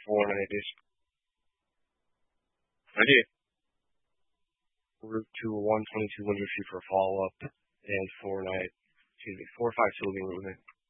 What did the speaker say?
498 is. Ready? Route to 122 Windsor Street for a follow-up, and 452 will be moving.